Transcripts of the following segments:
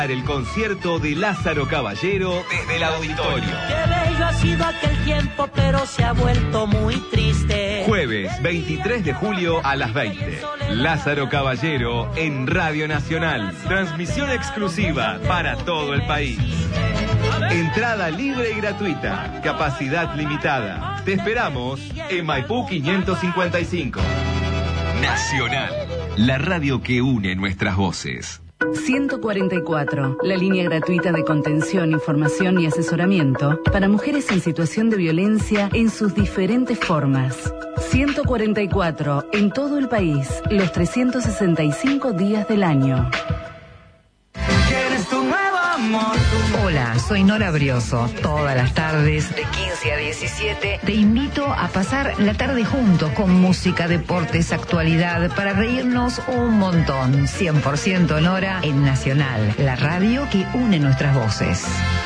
El concierto de Lázaro Caballero desde el auditorio. Qué bello ha sido aquel tiempo, pero se ha vuelto muy triste. Jueves 23 de julio a las 20. Lázaro Caballero en Radio Nacional. Transmisión exclusiva para todo el país. Entrada libre y gratuita. Capacidad limitada. Te esperamos en Maipú 555. Nacional. La radio que une nuestras voces. 144, la línea gratuita de contención, información y asesoramiento para mujeres en situación de violencia en sus diferentes formas. 144, en todo el país, los 365 días del año. ¿Quieres tu nuevo amor? Hola, soy Nora Brioso. Todas las tardes, de 15 a 17, te invito a pasar la tarde juntos con música, deportes, actualidad, para reírnos un montón. 100% Nora en Nacional, la radio que une nuestras voces.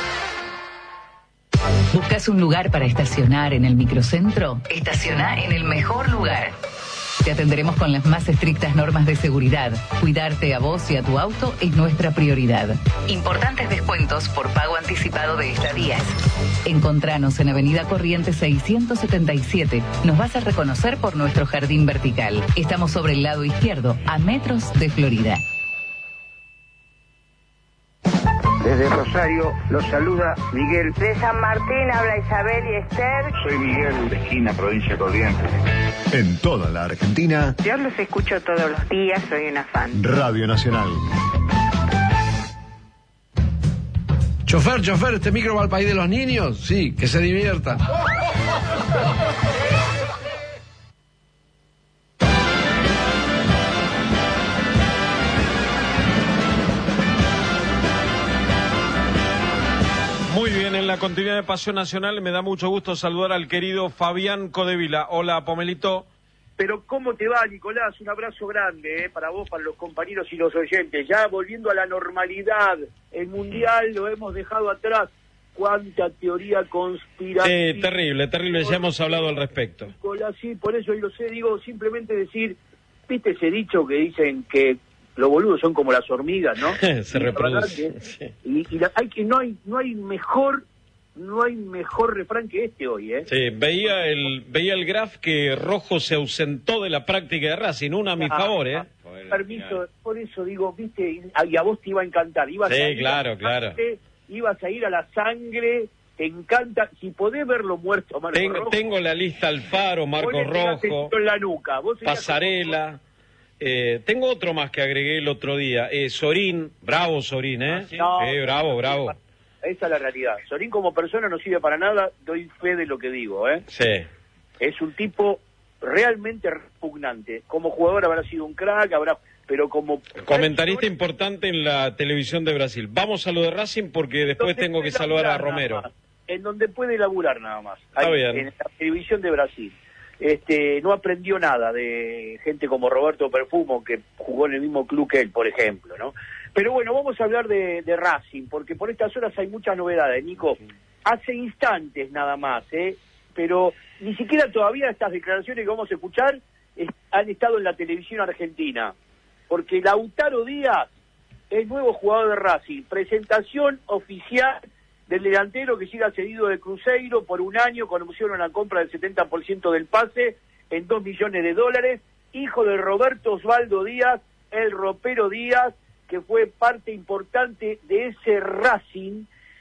¿Buscas un lugar para estacionar en el microcentro? Estaciona en el mejor lugar. Te atenderemos con las más estrictas normas de seguridad. Cuidarte a vos y a tu auto es nuestra prioridad. Importantes descuentos por pago anticipado de estadías. Encontranos en Avenida Corrientes 677. Nos vas a reconocer por nuestro jardín vertical. Estamos sobre el lado izquierdo, a metros de Florida. Desde Rosario los saluda Miguel. De San Martín habla Isabel y Esther. Soy Miguel, de Esquina, provincia Corrientes. En toda la Argentina. Yo los escucho todos los días, soy una fan. Radio Nacional. Chofer, ¿este micro va al país de los niños? Sí, que se diviertan. Muy bien, en la continuidad de Pasión Nacional me da mucho gusto saludar al querido Fabián Codevila. Hola, Pomelito. Pero ¿cómo te va, Nicolás? Un abrazo grande para vos, para los compañeros y los oyentes. Ya volviendo a la normalidad, el Mundial lo hemos dejado atrás. Cuánta teoría conspirativa. Terrible, ya hemos hablado al respecto. Nicolás, sí, por eso yo lo sé, digo, simplemente decir, ¿viste ese dicho que dicen que los boludos son como las hormigas, ¿no? Se reproducen. Sí. No hay mejor refrán que este hoy, ¿eh? Sí, veía el graf que Rojo se ausentó de la práctica de Racing, una a mi favor, ¿eh? Permiso, por eso digo, viste, y a vos te iba a encantar. Claro. Ibas a ir a la sangre, te encanta, si podés verlo muerto, Marco Rojo. Tengo la lista Alfaro, Marco Rojo, en la nuca. ¿Vos Pasarela. Tengo otro más que agregué el otro día, Sorín, bravo Sorín, ¿eh? ¿Sí? No, bravo. Esa es la realidad. Sorín como persona no sirve para nada, doy fe de lo que digo, ¿eh? Sí. Es un tipo realmente repugnante. Como jugador habrá sido un crack, pero como... Comentarista importante en la televisión de Brasil. Vamos a lo de Racing porque después tengo que saludar a Romero. En donde puede laburar nada más. Está bien. En la televisión de Brasil. No aprendió nada de gente como Roberto Perfumo, que jugó en el mismo club que él, por ejemplo, ¿no? Pero bueno, vamos a hablar de Racing, porque por estas horas hay muchas novedades, Nico. Hace instantes nada más, pero ni siquiera todavía estas declaraciones que vamos a escuchar han estado en la televisión argentina, porque Lautaro Díaz es nuevo jugador de Racing. Presentación oficial del delantero que llega cedido de Cruzeiro por un año con opción a la compra del 70% del pase en $2 millones, hijo de Roberto Osvaldo Díaz, el ropero Díaz, que fue parte importante de ese Racing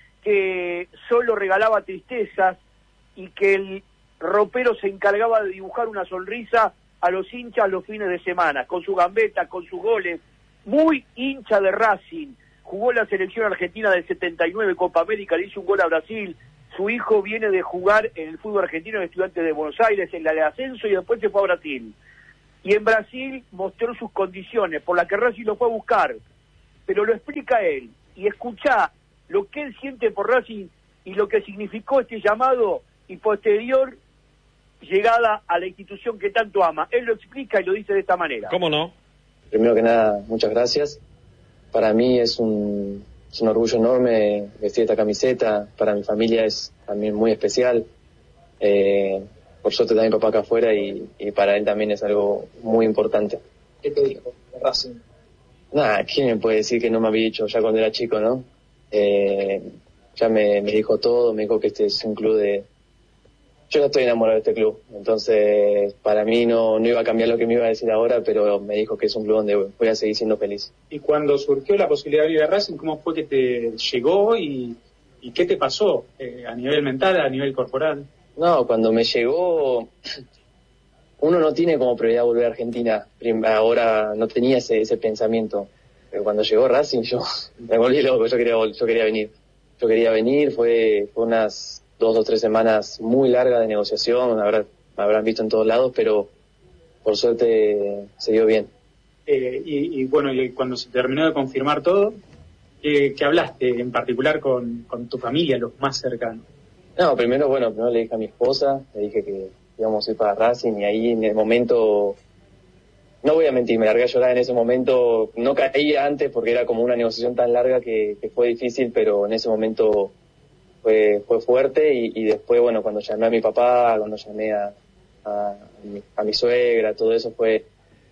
que solo regalaba tristezas y que el ropero se encargaba de dibujar una sonrisa a los hinchas los fines de semana, con su gambeta, con sus goles, muy hincha de Racing. Jugó la selección argentina del 79 Copa América, le hizo un gol a Brasil. Su hijo viene de jugar en el fútbol argentino en Estudiantes de Buenos Aires, en la de ascenso, y después se fue a Brasil. Y en Brasil mostró sus condiciones, por las que Racing lo fue a buscar. Pero lo explica él, y escuchá lo que él siente por Racing y lo que significó este llamado y posterior llegada a la institución que tanto ama. Él lo explica y lo dice de esta manera. ¿Cómo no? Primero que nada, muchas gracias. Para mí es un orgullo enorme vestir esta camiseta. Para mi familia es también muy especial. Por suerte también papá acá afuera y para él también es algo muy importante. ¿Qué te dijo Racing? Nada, ¿quién me puede decir que no me había dicho ya cuando era chico, no? Ya me dijo todo, me dijo que este es un club de... Yo ya estoy enamorado de este club, entonces para mí no iba a cambiar lo que me iba a decir ahora, pero me dijo que es un club donde voy a seguir siendo feliz. Y cuando surgió la posibilidad de ir a Racing, ¿cómo fue que te llegó y qué te pasó a nivel mental, a nivel corporal? No, cuando me llegó, uno no tiene como prioridad volver a Argentina. Ahora no tenía ese pensamiento. Pero cuando llegó Racing yo me volví loco, yo quería venir. Yo quería venir, fue unas 2 o 3 semanas muy largas de negociación, me habrán visto en todos lados, pero por suerte se dio bien. Y bueno, cuando se terminó de confirmar todo, ¿qué hablaste en particular con tu familia, los más cercanos? No, primero le dije a mi esposa, le dije que íbamos a ir para Racing, y ahí en el momento, no voy a mentir, me largué a llorar en ese momento. No caía antes porque era como una negociación tan larga que fue difícil, pero en ese momento fue fuerte, y después, bueno, cuando llamé a mi papá, cuando llamé a mi suegra, todo eso fue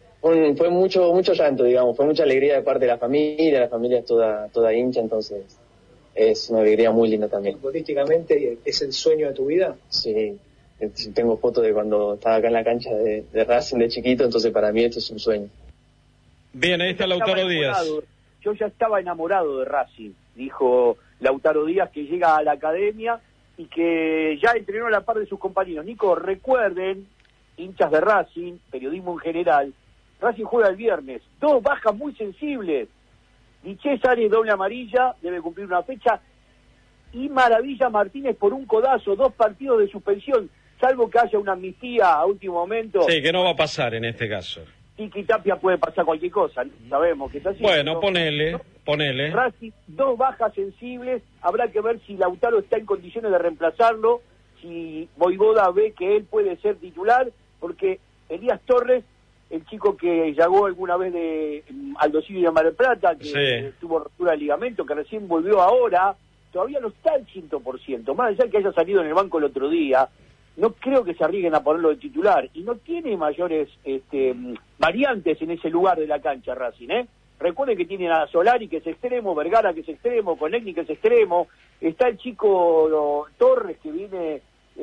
mucho llanto, digamos, fue mucha alegría de parte de la familia es toda hincha, entonces es una alegría muy linda también. ¿Futbolísticamente es el sueño de tu vida? Sí, tengo fotos de cuando estaba acá en la cancha de Racing de chiquito, entonces para mí esto es un sueño. Bien, ahí está Lautaro Díaz. Yo ya estaba enamorado de Racing, dijo Lautaro Díaz, que llega a la academia y que ya entrenó a la par de sus compañeros. Nico, recuerden, hinchas de Racing, periodismo en general, Racing juega el viernes, 2 bajas muy sensibles. Diché sale doble amarilla, debe cumplir una fecha, y Maravilla Martínez por un codazo, 2 partidos de suspensión, salvo que haya una amnistía a último momento. Sí, que no va a pasar en este caso. Tiki Tapia puede pasar cualquier cosa, sabemos que está así. Bueno, ponele. Racing, 2 bajas sensibles, habrá que ver si Lautaro está en condiciones de reemplazarlo, si Voivoda ve que él puede ser titular, porque Elías Torres, el chico que llegó alguna vez de Aldo Civi de Mar del Plata, que tuvo rotura de ligamento, que recién volvió ahora, todavía no está al 100%, más allá que haya salido en el banco el otro día, no creo que se arriesguen a ponerlo de titular, y no tiene mayores variantes en ese lugar de la cancha Racing, Recuerden que tienen a Solari, que es extremo, Vergara, que es extremo, Konechny, que es extremo, está el chico Torres, que viene,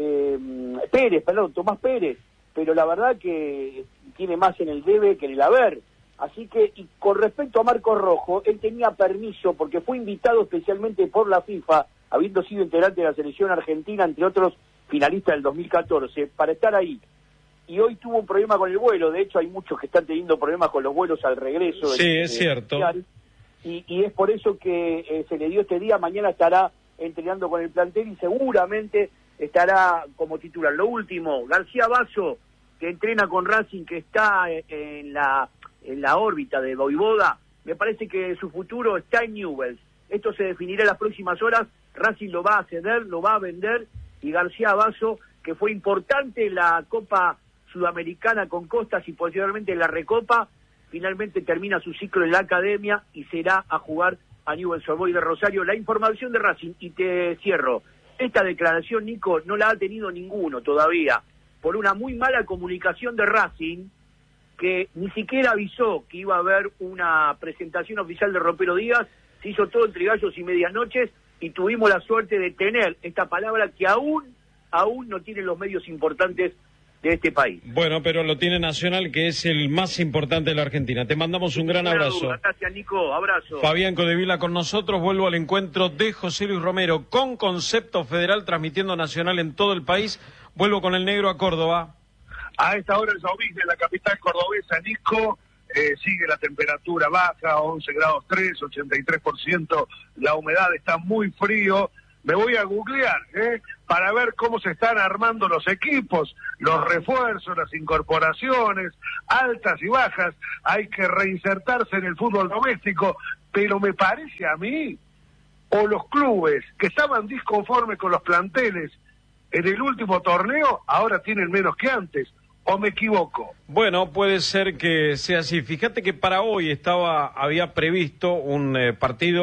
Tomás Pérez, pero la verdad que tiene más en el debe que en el haber. Así que, y con respecto a Marco Rojo, él tenía permiso porque fue invitado especialmente por la FIFA, habiendo sido integrante de la selección argentina, entre otros finalistas del 2014, para estar ahí. Y hoy tuvo un problema con el vuelo, de hecho hay muchos que están teniendo problemas con los vuelos al regreso. Sí, es cierto. Y es por eso que se le dio este día, mañana estará entrenando con el plantel y seguramente estará como titular. Lo último, García Basso, que entrena con Racing, que está en la órbita de Voivoda, me parece que su futuro está en Newell's. Esto se definirá en las próximas horas. Racing lo va a ceder, lo va a vender, y García Basso, que fue importante en la Copa Sudamericana con Costas y posteriormente en la Recopa, finalmente termina su ciclo en la academia y será a jugar a Newell's Old Boys de Rosario. La información de Racing, y te cierro. Esta declaración, Nico, no la ha tenido ninguno todavía, por una muy mala comunicación de Racing, que ni siquiera avisó que iba a haber una presentación oficial de Ropero Díaz. Se hizo todo entre gallos y medianoches, y tuvimos la suerte de tener esta palabra que aún no tienen los medios importantes de este país. Bueno, pero lo tiene Nacional, que es el más importante de la Argentina. Te mandamos un gran abrazo. Gracias, Nico. Abrazo. Fabián Codevila con nosotros. Vuelvo al encuentro de José Luis Romero con Concepto Federal, transmitiendo Nacional en todo el país. Vuelvo con el negro a Córdoba. A esta hora el Saubís de la capital cordobesa, Nico, sigue la temperatura baja, 11 grados 3, 83%, la humedad está muy frío. Me voy a googlear, para ver cómo se están armando los equipos, los refuerzos, las incorporaciones, altas y bajas. Hay que reinsertarse en el fútbol doméstico, pero me parece a mí, o los clubes que estaban disconformes con los planteles en el último torneo, ahora tienen menos que antes. ¿O me equivoco? Bueno, puede ser que sea así. Fíjate que para hoy había previsto un partido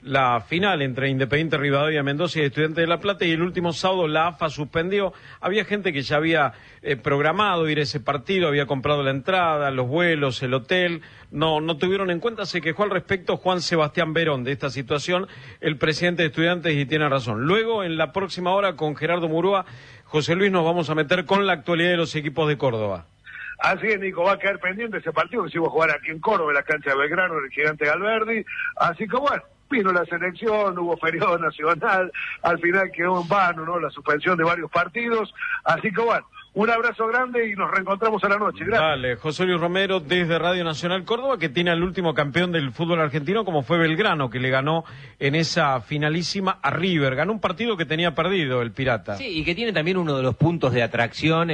la final entre Independiente Rivadavia Mendoza y Estudiantes de La Plata, y el último sábado la AFA suspendió. Había gente que ya había programado ir a ese partido, había comprado la entrada, los vuelos, el hotel, no tuvieron en cuenta. Se quejó al respecto Juan Sebastián Verón de esta situación, el presidente de Estudiantes, y tiene razón. Luego, en la próxima hora, con Gerardo Murúa, José Luis, nos vamos a meter con la actualidad de los equipos de Córdoba. Así es, Nico, va a quedar pendiente ese partido que se iba a jugar aquí en Córdoba, en la cancha de Belgrano, en el Gigante Galverdi. Así que bueno, vino la selección, hubo feriado nacional, al final quedó en vano, ¿no?, la suspensión de varios partidos. Así que bueno, un abrazo grande y nos reencontramos a la noche. Gracias. Dale, José Luis Romero desde Radio Nacional Córdoba, que tiene al último campeón del fútbol argentino, como fue Belgrano, que le ganó en esa finalísima a River. Ganó un partido que tenía perdido el Pirata. Sí, y que tiene también uno de los puntos de atracción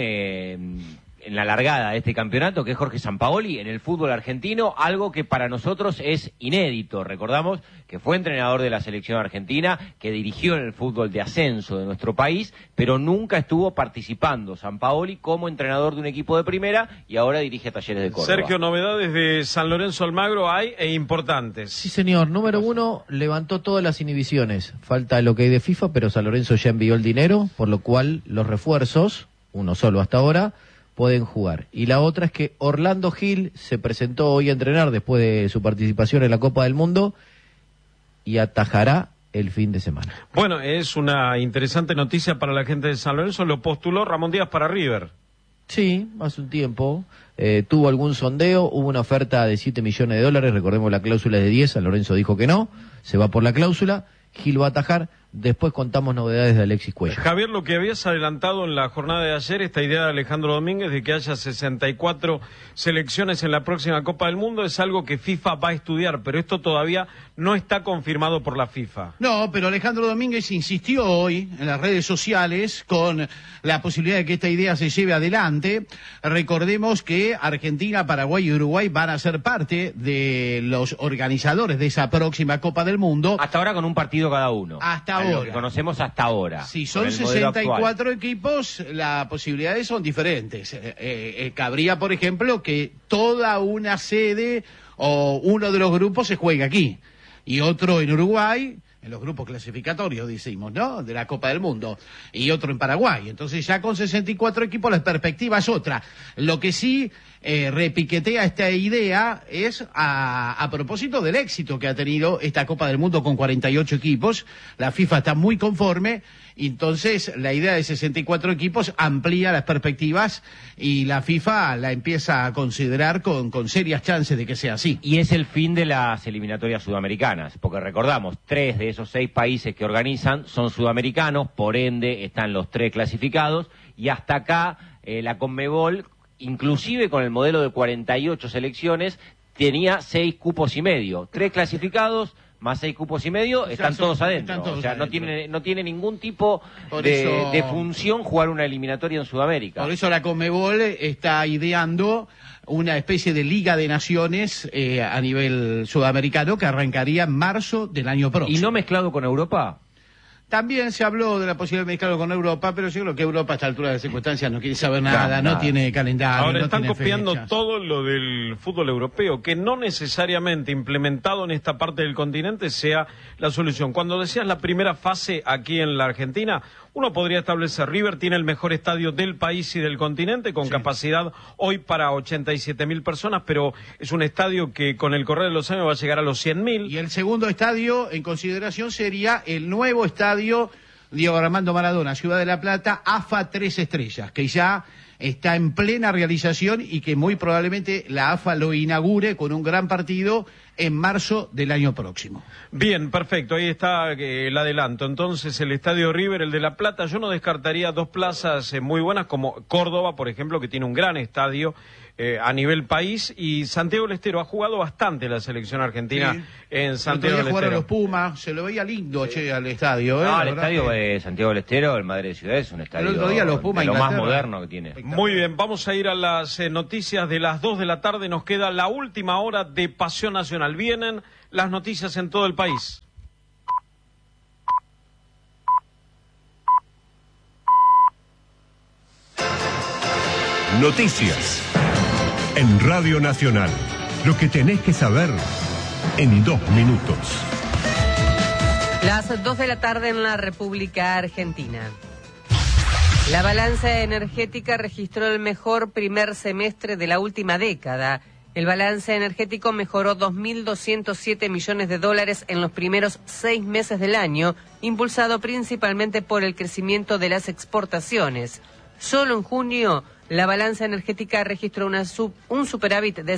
en la largada de este campeonato, que es Jorge Sampaoli en el fútbol argentino, algo que para nosotros es inédito. Recordamos que fue entrenador de la selección argentina, que dirigió en el fútbol de ascenso de nuestro país, pero nunca estuvo participando Sampaoli como entrenador de un equipo de primera, y ahora dirige a Talleres de Córdoba. Sergio, novedades de San Lorenzo Almagro hay e importantes. Sí, señor. Número 1, levantó todas las inhibiciones. Falta el ok de FIFA, pero San Lorenzo ya envió el dinero, por lo cual los refuerzos, uno solo hasta ahora, pueden jugar. Y la otra es que Orlando Gil se presentó hoy a entrenar después de su participación en la Copa del Mundo y atajará el fin de semana. Bueno, es una interesante noticia para la gente de San Lorenzo. Lo postuló Ramón Díaz para River. Sí, hace un tiempo. Tuvo algún sondeo, hubo una oferta de $7 millones. Recordemos, la cláusula es de 10, San Lorenzo dijo que no, se va por la cláusula. Gil va a atajar. Después contamos novedades de Alexis Cuellar. Javier, lo que habías adelantado en la jornada de ayer, esta idea de Alejandro Domínguez de que haya 64 selecciones en la próxima Copa del Mundo, es algo que FIFA va a estudiar, pero esto todavía no está confirmado por la FIFA. No, pero Alejandro Domínguez insistió hoy en las redes sociales con la posibilidad de que esta idea se lleve adelante. Recordemos que Argentina, Paraguay y Uruguay van a ser parte de los organizadores de esa próxima Copa del Mundo. Hasta ahora con un partido cada uno. Hasta ahora. Lo que conocemos hasta ahora. Si son 64 equipos, las posibilidades son diferentes. Cabría, por ejemplo, que toda una sede o uno de los grupos se juegue aquí y otro en Uruguay, en los grupos clasificatorios, decimos, ¿no?, de la Copa del Mundo, y otro en Paraguay. Entonces ya con 64 equipos la perspectiva es otra. Lo que sí repiquetea esta idea es a propósito del éxito que ha tenido esta Copa del Mundo con 48 equipos. La FIFA está muy conforme, entonces la idea de 64 equipos amplía las perspectivas y la FIFA la empieza a considerar con serias chances de que sea así. Y es el fin de las eliminatorias sudamericanas, porque recordamos, 3 de esos 6 países que organizan son sudamericanos, por ende están los 3 clasificados, y hasta acá la Conmebol, inclusive con el modelo de 48 selecciones, tenía 6 cupos y medio. 3 clasificados más 6 cupos y medio, están todos adentro. O sea, no tiene ningún tipo de función jugar una eliminatoria en Sudamérica. Por eso la Conmebol está ideando una especie de Liga de Naciones a nivel sudamericano que arrancaría en marzo del año próximo. ¿Y no mezclado con Europa? También se habló de la posibilidad de mezclarlo con Europa, pero yo creo que Europa a esta altura de circunstancias no quiere saber nada, no tiene calendario. Ahora no están tiene copiando fechas. todo lo del fútbol europeo, que no necesariamente implementado en esta parte del continente sea la solución. Cuando decías la primera fase aquí en la Argentina, uno podría establecer, River tiene el mejor estadio del país y del continente, con capacidad hoy para 87.000 personas, pero es un estadio que con el correr de los años va a llegar a los 100.000. Y el segundo estadio en consideración sería el nuevo estadio Diego Armando Maradona, Ciudad de la Plata, AFA 3 estrellas, que ya está en plena realización y que muy probablemente la AFA lo inaugure con un gran partido en marzo del año próximo. Bien, perfecto, ahí está el adelanto. Entonces, el Estadio River, el de La Plata, yo no descartaría 2 plazas muy buenas, como Córdoba, por ejemplo, que tiene un gran estadio a nivel país, y Santiago del Estero ha jugado bastante la selección argentina en Santiago del jugar a Estero. los Pumas, se lo veía lindo al estadio. No, el estadio de Santiago del Estero, el Madre de Ciudad, es un estadio el otro día los Pumas, de lo más Inglaterra, moderno que tiene. Muy bien, vamos a ir a las noticias de las 2 de la tarde. Nos queda la última hora de Pasión Nacional. Vienen las noticias en todo el país. Noticias en Radio Nacional. Lo que tenés que saber en 2 minutos. Las 2 de la tarde en la República Argentina. La balanza energética registró el mejor primer semestre de la última década. El balance energético mejoró 2.207 millones de dólares en los primeros 6 meses del año, impulsado principalmente por el crecimiento de las exportaciones. Solo en junio, la balanza energética registró un superávit de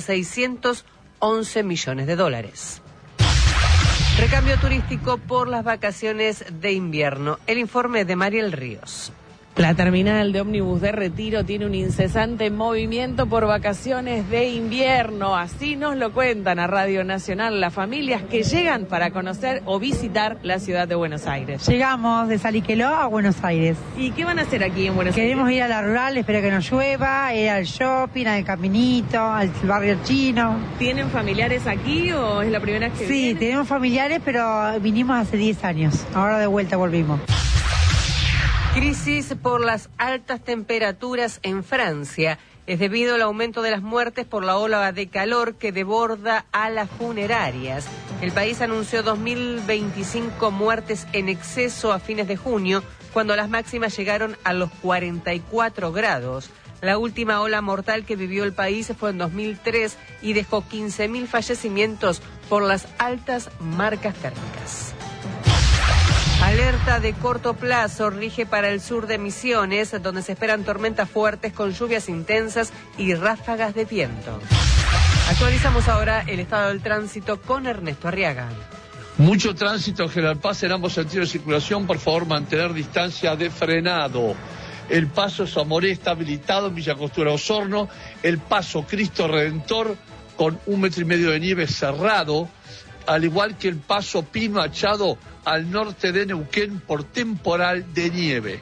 611 millones de dólares. Recambio turístico por las vacaciones de invierno. El informe de Mariel Ríos. La terminal de ómnibus de Retiro tiene un incesante movimiento por vacaciones de invierno. Así nos lo cuentan a Radio Nacional las familias que llegan para conocer o visitar la ciudad de Buenos Aires. Llegamos de Saliqueló a Buenos Aires. ¿Y qué van a hacer aquí en Buenos Queremos Aires? ir a la rural, espero que no llueva, ir al shopping, al Caminito, al barrio chino. ¿Tienen familiares aquí o es la primera vez que vienen? Sí, tenemos familiares, pero vinimos hace 10 años. Ahora de vuelta volvimos. Crisis por las altas temperaturas en Francia. Es debido al aumento de las muertes por la ola de calor que desborda a las funerarias. El país anunció 2.025 muertes en exceso a fines de junio, cuando las máximas llegaron a los 44 grados. La última ola mortal que vivió el país fue en 2003 y dejó 15.000 fallecimientos por las altas marcas térmicas. Alerta de corto plazo rige para el sur de Misiones, donde se esperan tormentas fuertes con lluvias intensas y ráfagas de viento. Actualizamos ahora el estado del tránsito con Ernesto Arriaga. Mucho tránsito en General Paz en ambos sentidos de circulación. Por favor, mantener distancia de frenado. El paso Zamoré está habilitado en Villa Costura Osorno. El paso Cristo Redentor con 1,5 metros de nieve cerrado. Al igual que el paso Pi Machado al norte de Neuquén por temporal de nieve.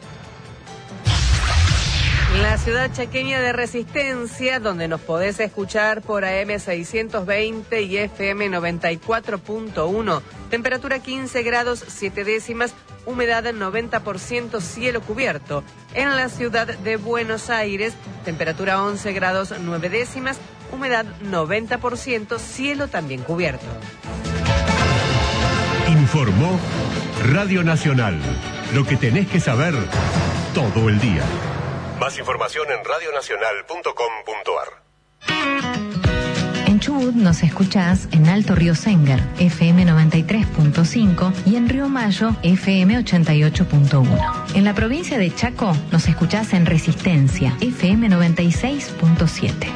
La ciudad chaqueña de Resistencia, donde nos podés escuchar por AM 620 y FM 94.1. Temperatura 15 grados 7 décimas, humedad 90%, cielo cubierto. En la ciudad de Buenos Aires, temperatura 11 grados 9 décimas, humedad 90%, cielo también cubierto. Informó Radio Nacional. Lo que tenés que saber todo el día. Más información en radionacional.com.ar. En Chubut nos escuchás en Alto Río Sengar, FM 93.5 y en Río Mayo, FM 88.1. En la provincia de Chaco nos escuchás en Resistencia, FM 96.7.